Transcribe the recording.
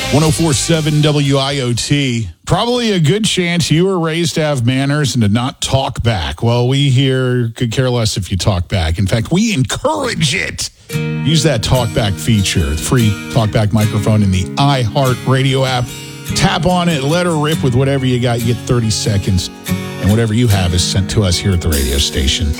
1047 WIOT. Probably a good chance you were raised to have manners and to not talk back. Well, we here could care less if you talk back. In fact, we encourage it. Use that talkback feature, the free talkback microphone in the iHeartRadio app. Tap on it, let her rip with whatever you got. You get 30 seconds, and whatever you have is sent to us here at the radio station.